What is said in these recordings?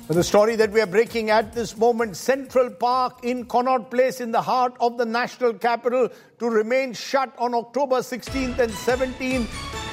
The story that we are breaking at this moment, Central Park in Connaught Place in the heart of the national capital to remain shut on October 16th and 17th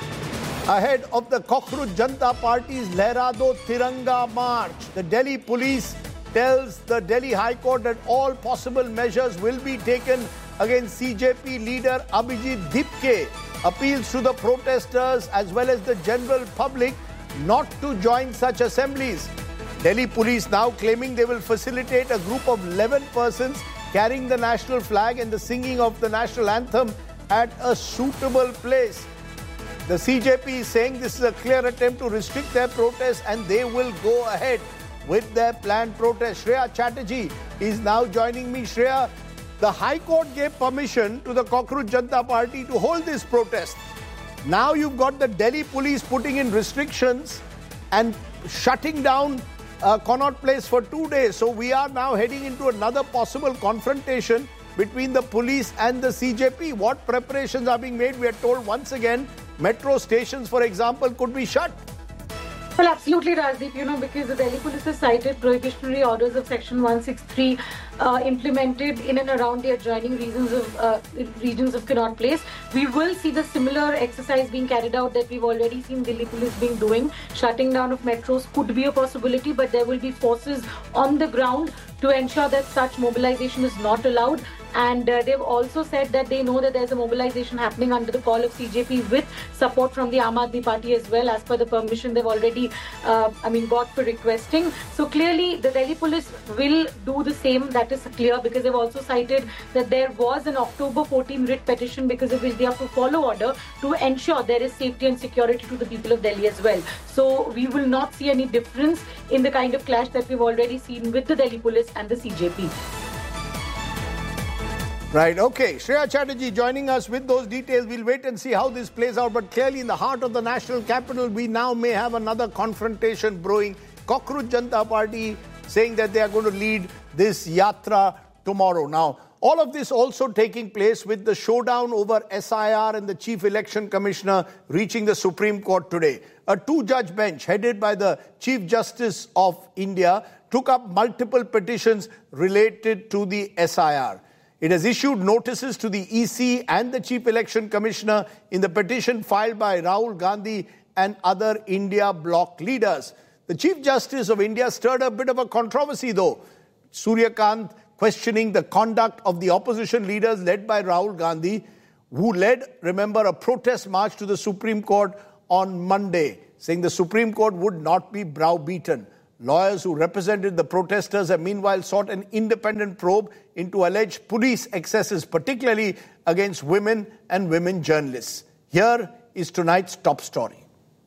ahead of the Cockroach Janata Party's Lehra Do Tiranga March. The Delhi police tells the Delhi High Court that all possible measures will be taken against CJP leader Abhijit Dipke. Appeals to the protesters as well as the general public not to join such assemblies. Delhi police now claiming they will facilitate a group of 11 persons carrying the national flag and the singing of the national anthem at a suitable place. The CJP is saying this is a clear attempt to restrict their protest and they will go ahead with their planned protest. Shreya Chatterjee is now joining me. Shreya, the High Court gave permission to the Cockroach Janata Party to hold this protest. Now you've got the Delhi police putting in restrictions and shutting down Connaught Place for 2 days. So we are now heading into another possible confrontation between the police and the CJP. What preparations are being made? We are told once again, metro stations, for example, could be shut. Well, absolutely, Rajdeep, because the Delhi police has cited prohibitionary orders of Section 163 implemented in and around the adjoining regions of Connaught Place. We will see the similar exercise being carried out that we've already seen Delhi police being doing. Shutting down of metros could be a possibility, but there will be forces on the ground to ensure that such mobilization is not allowed. And they've also said that they know that there's a mobilization happening under the call of CJP with support from the Aam Aadmi Party as well, as per the permission they've already got for requesting. So clearly the Delhi police will do the same. That is clear, because they've also cited that there was an October 14 writ petition because of which they have to follow order to ensure there is safety and security to the people of Delhi as well. So we will not see any difference in the kind of clash that we've already seen with the Delhi police and the CJP. Right, okay. Shreya Chatterjee joining us with those details. We'll wait and see how this plays out. But clearly in the heart of the national capital, we now may have another confrontation brewing. Cockroach Janata Party saying that they are going to lead this yatra tomorrow. Now, all of this also taking place with the showdown over SIR and the Chief Election Commissioner reaching the Supreme Court today. A two-judge bench headed by the Chief Justice of India took up multiple petitions related to the SIR. It has issued notices to the EC and the Chief Election Commissioner in the petition filed by Rahul Gandhi and other India bloc leaders. The Chief Justice of India stirred a bit of a controversy though. Surya Kant questioning the conduct of the opposition leaders led by Rahul Gandhi, who led, remember, a protest march to the Supreme Court on Monday, saying the Supreme Court would not be browbeaten. Lawyers who represented the protesters have meanwhile sought an independent probe into alleged police excesses, particularly against women and women journalists. Here is tonight's top story.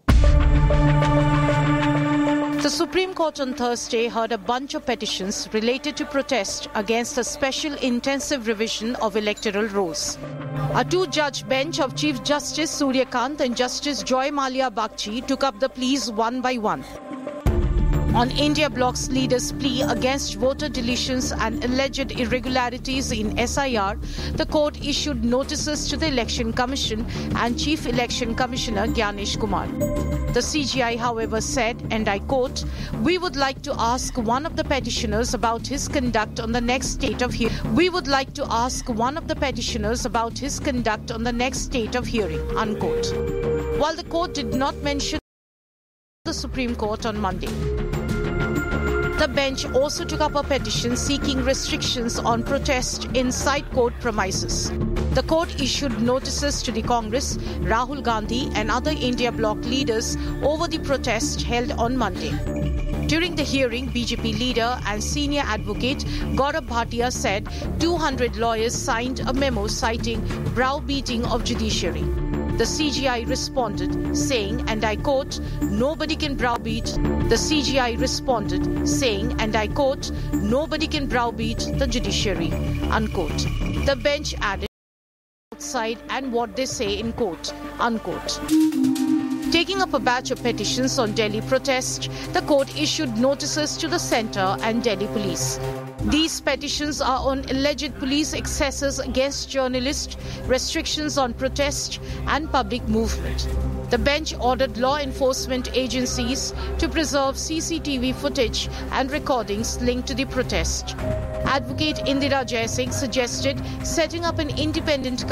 The Supreme Court on Thursday heard a bunch of petitions related to protest against a special intensive revision of electoral rules. A two-judge bench of Chief Justice Surya Kant and Justice Joy Malia Bagchi took up the pleas one by one. On India bloc's leader's plea against voter deletions and alleged irregularities in SIR, the court issued notices to the Election Commission and Chief Election Commissioner Gyanesh Kumar. The CGI, however, said, and I quote, "We would like to ask one of the petitioners about his conduct on the next state of hearing. We would like to ask one of the petitioners about his conduct on the next state of hearing," unquote. While the court did not mention the Supreme Court on Monday. The bench also took up a petition seeking restrictions on protest inside court premises. The court issued notices to the Congress, Rahul Gandhi and other India bloc leaders over the protest held on Monday. During the hearing, BJP leader and senior advocate Gaurav Bhatia said 200 lawyers signed a memo citing browbeating of judiciary. The CGI responded, saying, and I quote, "Nobody can browbeat." The CGI responded, saying, and I quote, "Nobody can browbeat the judiciary," unquote. The bench added, outside and what they say in court, unquote. Taking up a batch of petitions on Delhi protest, the court issued notices to the centre and Delhi police. These petitions are on alleged police excesses against journalists, restrictions on protest and public movement. The bench ordered law enforcement agencies to preserve CCTV footage and recordings linked to the protest. Advocate Indira Jaisingh suggested setting up an independent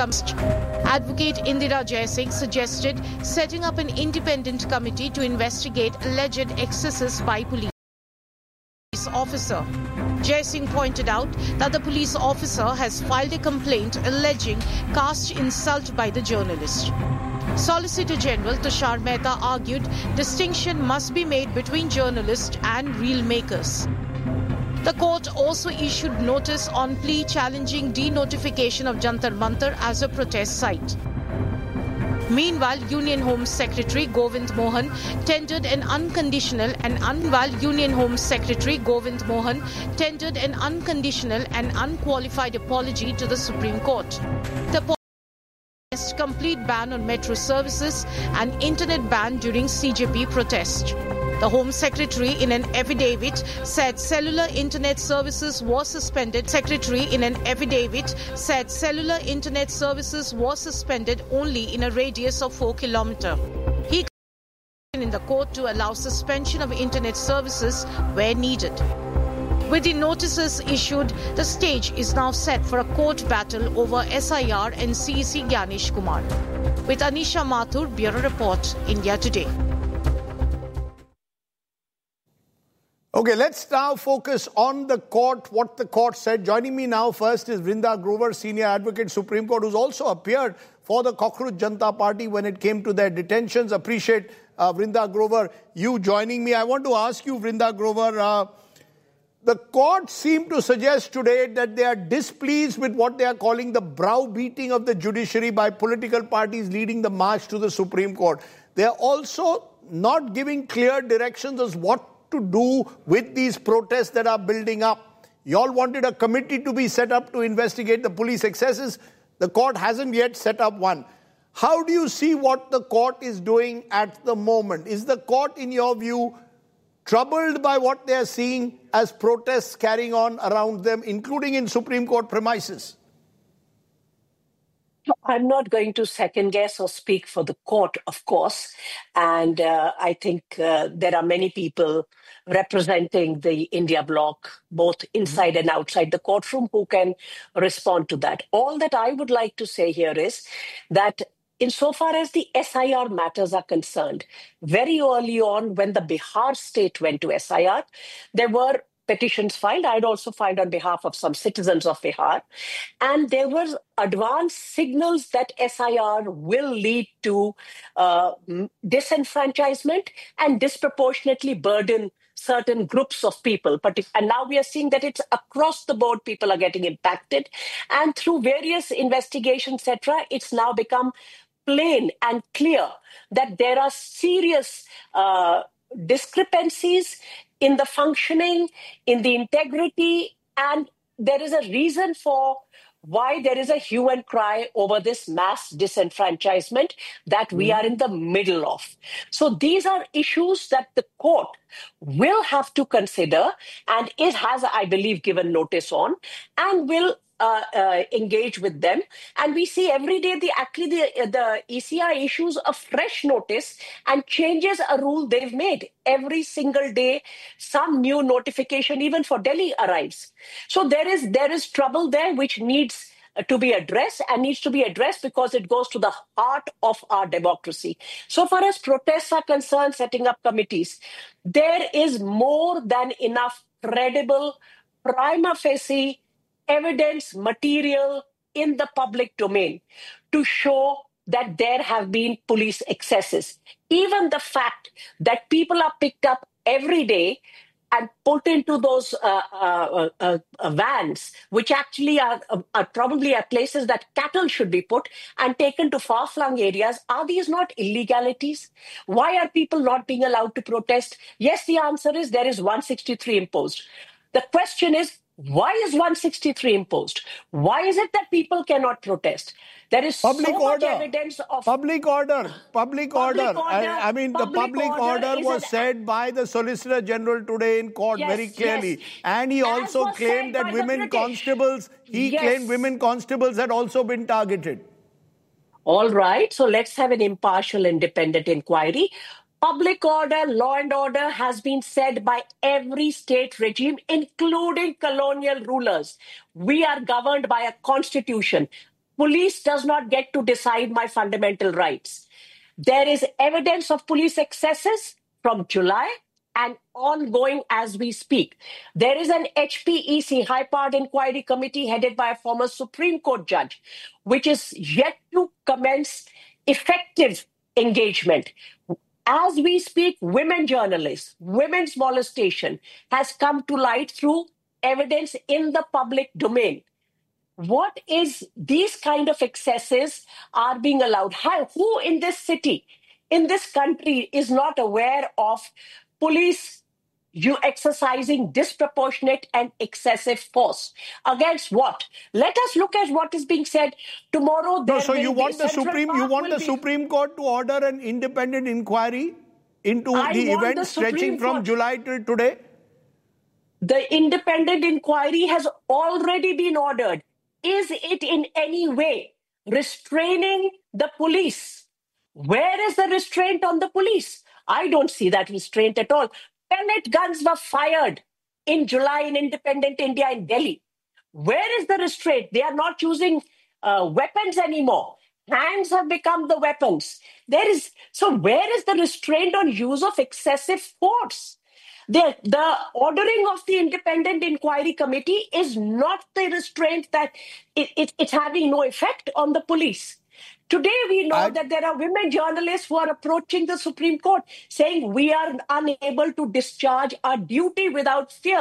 committee to investigate alleged excesses by police officer. Jaisingh pointed out that the police officer has filed a complaint alleging caste insult by the journalist. Solicitor General Tushar Mehta argued distinction must be made between journalists and reel makers. The court also issued notice on plea challenging denotification of Jantar Mantar as a protest site. Meanwhile, Union Home Secretary Govind Mohan tendered an unconditional and unqualified apology to the Supreme Court. The complete ban on metro services and internet ban during CJP protest. The Home Secretary in an affidavit said cellular internet services was suspended. Only in a radius of 4 kilometers. He in the court to allow suspension of internet services where needed. With the notices issued, the stage is now set for a court battle over SIR and CEC Gyanesh Kumar. With Anisha Mathur, Bureau Report, India Today. Okay, let's now focus on the court, what the court said. Joining me now first is Vrinda Grover, Senior Advocate, Supreme Court, who's also appeared for the Cockroach Janata Party when it came to their detentions. Appreciate, Vrinda Grover, you joining me. I want to ask you, Vrinda Grover, the court seemed to suggest today that they are displeased with what they are calling the browbeating of the judiciary by political parties leading the march to the Supreme Court. They are also not giving clear directions as what to do with these protests that are building up. You all wanted a committee to be set up to investigate the police excesses. The court hasn't yet set up one. How do you see what the court is doing at the moment? Is the court, in your view, troubled by what they are seeing as protests carrying on around them, including in Supreme Court premises? I'm not going to second guess or speak for the court, of course. And I think there are many people representing the India bloc, both inside and outside the courtroom, who can respond to that. All that I would like to say here is that insofar as the SIR matters are concerned, very early on when the Bihar state went to SIR, there were petitions filed. I'd also filed on behalf of some citizens of Bihar. And there were advanced signals that SIR will lead to disenfranchisement and disproportionately burden certain groups of people. And now we are seeing that it's across the board, people are getting impacted. And through various investigations, etc., it's now become plain and clear that there are serious discrepancies in the functioning, in the integrity, and there is a reason for why there is a hue and cry over this mass disenfranchisement that we are in the middle of. So these are issues that the court will have to consider, and it has, I believe, given notice on, and will engage with them. And we see every day the ECI issues a fresh notice and changes a rule they've made. Every single day, some new notification, even for Delhi, arrives. So there is trouble there which needs to be addressed, and needs to be addressed because it goes to the heart of our democracy. So far as protests are concerned, setting up committees, there is more than enough credible prima facie evidence material in the public domain to show that there have been police excesses. Even the fact that people are picked up every day and put into those vans, which actually are probably at places that cattle should be put and taken to far-flung areas, are these not illegalities? Why are people not being allowed to protest? Yes, the answer is there is 163 imposed. The question is, why is 163 imposed? Why is it that people cannot protest? There is public so order. Much evidence of... Public order. I mean, the public order was said by the Solicitor General today in court very clearly. Yes. And he also claimed that women constables, claimed women constables had also been targeted. All right, so let's have an impartial, independent inquiry. Public order, law and order has been said by every state regime, including colonial rulers. We are governed by a constitution. Police does not get to decide my fundamental rights. There is evidence of police excesses from July and ongoing as we speak. There is an HPEC, High Powered Inquiry Committee, headed by a former Supreme Court judge, which is yet to commence effective engagement. As we speak, women journalists, women's molestation has come to light through evidence in the public domain. What is these kind of excesses are being allowed? Who in this city, in this country, is not aware of police exercising disproportionate and excessive force? Against what? Let us look at what is being said tomorrow. No, so you want the Supreme Court to order an independent inquiry into the events stretching from July till today? The independent inquiry has already been ordered. Is it in any way restraining the police? Where is the restraint on the police? I don't see that restraint at all. Pellet guns were fired in July in independent India in Delhi. Where is the restraint? They are not using weapons anymore. Hands have become the weapons. So where is the restraint on use of excessive force? The ordering of the Independent Inquiry Committee is not the restraint that it's having no effect on the police. Today, we know that there are women journalists who are approaching the Supreme Court saying we are unable to discharge our duty without fear.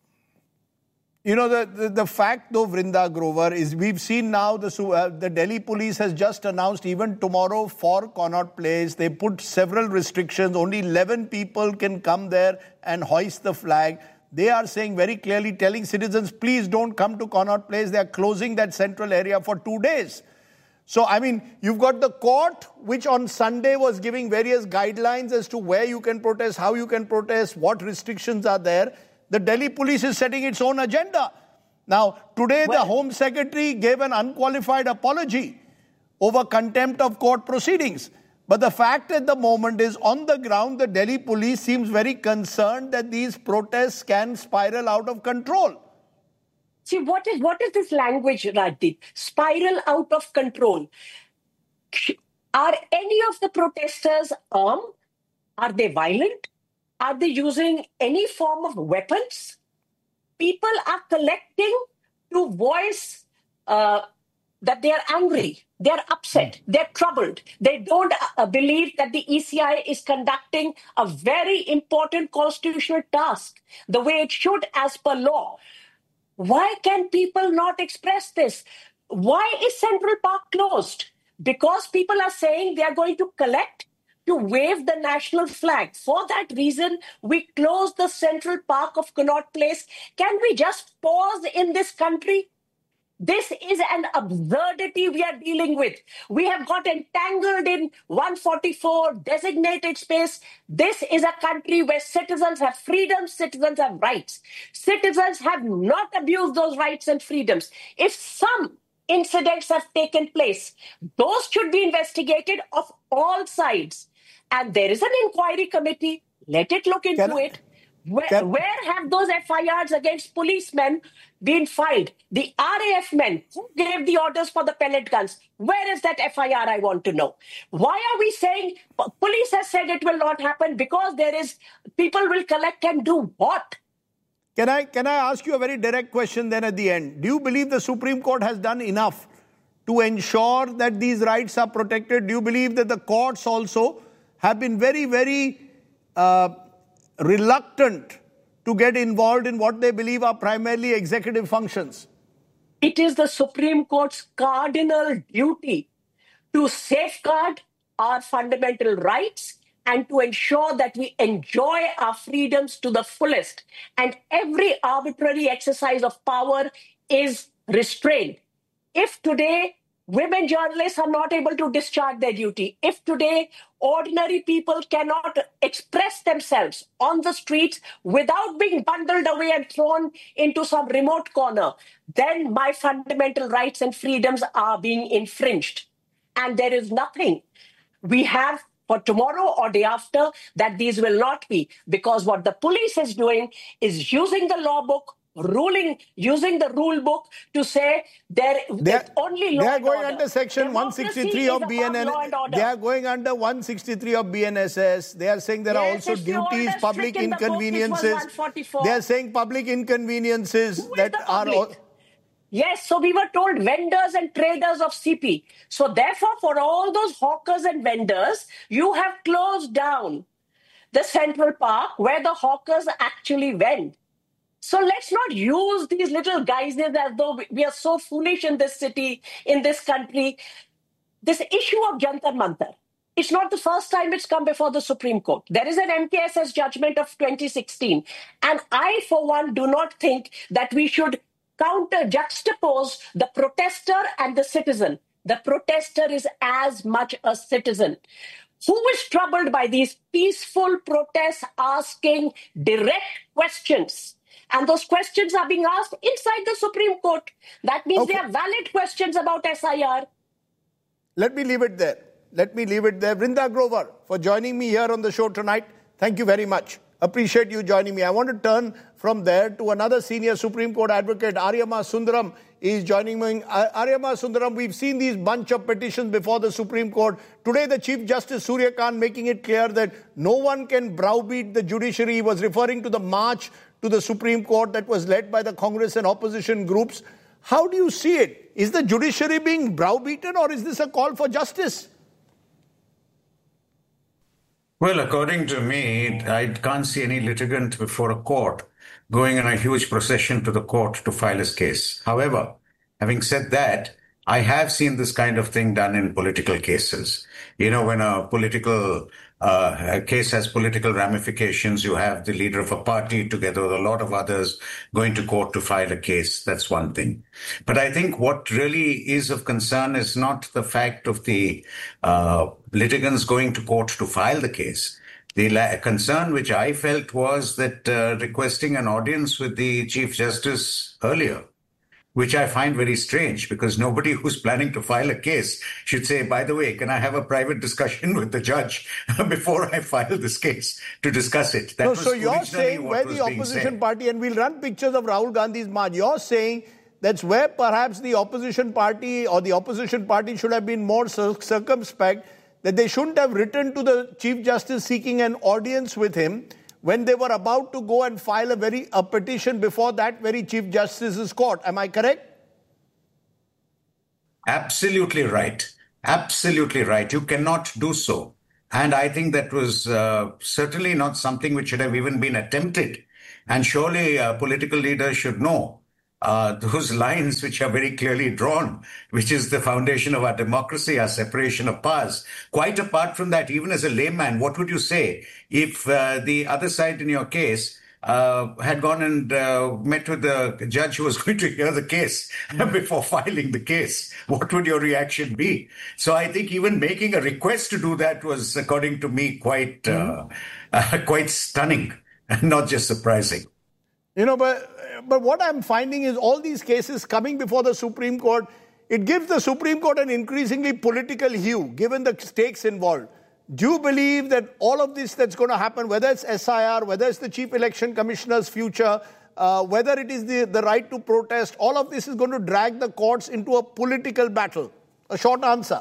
You know, the fact, though, Vrinda Grover, is we've seen now the Delhi police has just announced even tomorrow for Connaught Place, they put several restrictions. Only 11 people can come there and hoist the flag. They are saying very clearly, telling citizens, please don't come to Connaught Place. They are closing that central area for 2 days. So, I mean, you've got the court, which on Sunday was giving various guidelines as to where you can protest, how you can protest, what restrictions are there. The Delhi police is setting its own agenda. Now, today the Home Secretary gave an unqualified apology over contempt of court proceedings. But the fact at the moment is, on the ground, the Delhi police seems very concerned that these protests can spiral out of control. See, what is this language, Rajdeep? Spiral out of control. Are any of the protesters armed? Are they violent? Are they using any form of weapons? People are collecting to voice that they are angry, they are upset, they're troubled. They don't believe that the ECI is conducting a very important constitutional task the way it should as per law. Why can people not express this? Why is Central Park closed? Because people are saying they are going to collect to wave the national flag. For that reason, we closed the Central Park of Connaught Place. Can we just pause in this country? This is an absurdity we are dealing with. We have got entangled in 144 designated space. This is a country where citizens have freedoms, citizens have rights. Citizens have not abused those rights and freedoms. If some incidents have taken place, those should be investigated of all sides. And there is an inquiry committee. Let it look into it. Where have those FIRs against policemen been filed? The RAF men who gave the orders for the pellet guns, where is that FIR, I want to know? Why are we saying police has said it will not happen? Because people will collect and do what? Can I ask you a very direct question then at the end? Do you believe the Supreme Court has done enough to ensure that these rights are protected? Do you believe that the courts also have been very, very reluctant to get involved in what they believe are primarily executive functions? It is the Supreme Court's cardinal duty to safeguard our fundamental rights and to ensure that we enjoy our freedoms to the fullest. And every arbitrary exercise of power is restrained. If today women journalists are not able to discharge their duty, if today ordinary people cannot express themselves on the streets without being bundled away and thrown into some remote corner, then my fundamental rights and freedoms are being infringed. and there is nothing we have for tomorrow or day after that these will not be, because what the police is doing is using the law book, using the rule book to say there's only law They are and going order. under section Democracy 163 of is about law and BNSS. order. They are going under 163 of BNSS. They are saying there are Yes, also it's the duties, oldest public trick in the book. It was inconveniences. 144. They are saying public inconveniences Who is that the are. public? Yes, so we were told vendors and traders of CP. So therefore, for all those hawkers and vendors, you have closed down the Central Park where the hawkers actually went. So let's not use these little guises as though we are so foolish in this city, in this country. This issue of Jantar Mantar, it's not the first time it's come before the Supreme Court. There is an MKSS judgment of 2016. And I, for one, do not think that we should juxtapose the protester and the citizen. The protester is as much a citizen who is troubled by these peaceful protests asking direct questions. And those questions are being asked inside the Supreme Court. That means they are valid questions about SIR. Let me leave it there. Vrinda Grover, for joining me here on the show tonight. Thank you very much. Appreciate you joining me. I want to turn from there to another senior Supreme Court advocate. Aryama Sundaram is joining me. Aryama Sundaram, we've seen these bunch of petitions before the Supreme Court. Today, the Chief Justice Surya Kant making it clear that no one can browbeat the judiciary. He was referring to the march to the Supreme Court that was led by the Congress and opposition groups. How do you see it? Is the judiciary being browbeaten, or is this a call for justice? Well, according to me, I can't see any litigant before a court going in a huge procession to the court to file his case. However, having said that, I have seen this kind of thing done in political cases. You know, when a political a case has political ramifications, you have the leader of a party together with a lot of others going to court to file a case. That's one thing. But I think what really is of concern is not the fact of the litigants going to court to file the case. The concern which I felt was that requesting an audience with the Chief Justice earlier, which I find very strange, because nobody who's planning to file a case should say, by the way, can I have a private discussion with the judge before I file this case to discuss it? No, so you're saying where the opposition party, and we'll run pictures of Rahul Gandhi's march, you're saying that's where perhaps the opposition party should have been more circumspect, that they shouldn't have written to the Chief Justice seeking an audience with him when they were about to go and file a petition before that very Chief Justice's court. Am I correct? Absolutely right. Absolutely right. You cannot do so. And I think that was certainly not something which should have even been attempted. And surely political leaders should know those lines which are very clearly drawn, which is the foundation of our democracy, our separation of powers. Quite apart from that, even as a layman, what would you say if the other side in your case had gone and met with the judge who was going to hear the case before filing the case? What would your reaction be? So I think even making a request to do that was, according to me, quite stunning, not just surprising. You know, but what I'm finding is all these cases coming before the Supreme Court, it gives the Supreme Court an increasingly political hue, given the stakes involved. Do you believe that all of this that's going to happen, whether it's SIR, whether it's the Chief Election Commissioner's future, whether it is the right to protest, all of this is going to drag the courts into a political battle? A short answer.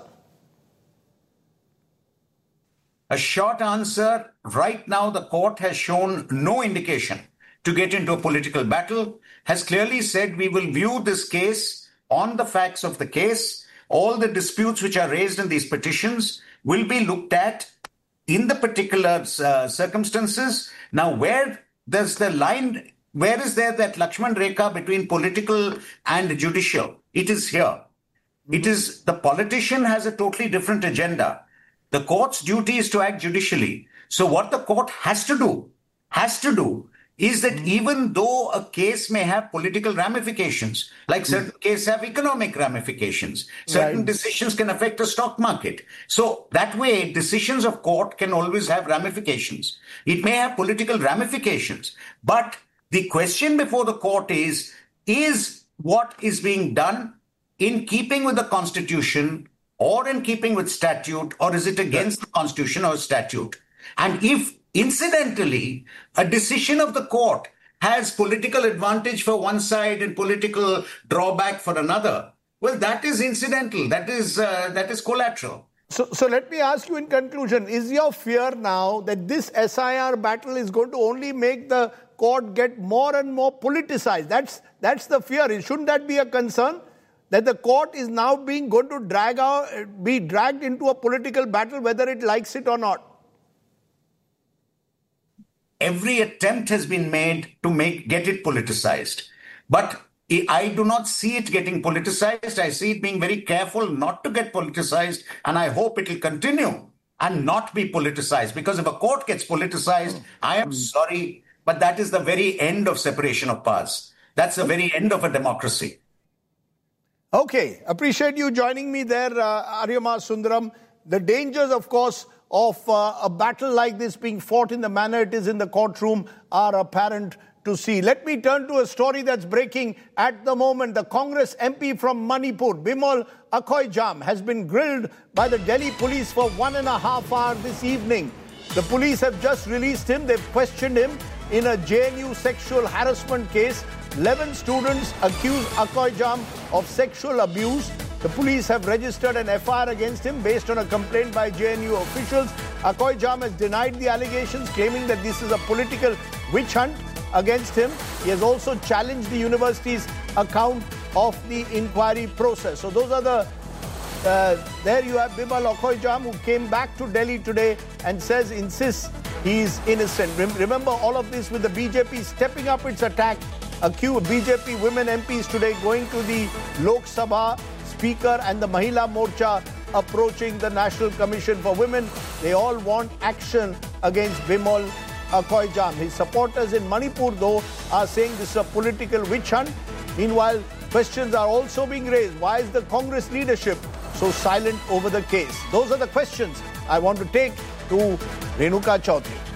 A short answer, right now the court has shown no indication to get into a political battle, has clearly said we will view this case on the facts of the case. All the disputes which are raised in these petitions will be looked at in the particular circumstances. Now, where does the line, where is there that Lakshman Rekha between political and judicial? It is here. It is the politician has a totally different agenda. The court's duty is to act judicially. So what the court has to do is that even though a case may have political ramifications, like certain cases have economic ramifications, certain decisions can affect the stock market. So that way, decisions of court can always have ramifications. It may have political ramifications, but the question before the court is what is being done in keeping with the Constitution or in keeping with statute, or is it against the constitution or statute? And if, incidentally, a decision of the court has political advantage for one side and political drawback for another, well, that is incidental. That is collateral. So let me ask you in conclusion, is your fear now that this SIR battle is going to only make the court get more and more politicized? That's the fear. Shouldn't that be a concern? That the court is now going to be dragged into a political battle, whether it likes it or not? Every attempt has been made to get it politicized. But I do not see it getting politicized. I see it being very careful not to get politicized. And I hope it will continue and not be politicized. Because if a court gets politicized, I am sorry, but that is the very end of separation of powers. That's the very end of a democracy. Okay, appreciate you joining me there, Aryama Sundaram. The dangers, of course, of a battle like this being fought in the manner it is in the courtroom are apparent to see. Let me turn to a story that's breaking at the moment. The Congress MP from Manipur, Bimal Akoijam, has been grilled by the Delhi police for 1.5 hours this evening. The police have just released him. They've questioned him in a JNU sexual harassment case. 11 students accuse Akoijam of sexual abuse. The police have registered an FIR against him based on a complaint by JNU officials. Akoijam has denied the allegations, claiming that this is a political witch hunt against him. He has also challenged the university's account of the inquiry process. So those are the... there you have Bimal Akoijam, who came back to Delhi today and insists he's innocent. Remember all of this with the BJP stepping up its attack. Accused BJP women MPs today going to the Lok Sabha Speaker and the Mahila Morcha approaching the National Commission for Women. They all want action against Bimal Akoijam. His supporters in Manipur, though, are saying this is a political witch hunt. Meanwhile, questions are also being raised. Why is the Congress leadership so silent over the case? Those are the questions I want to take to Renuka Chaudhary.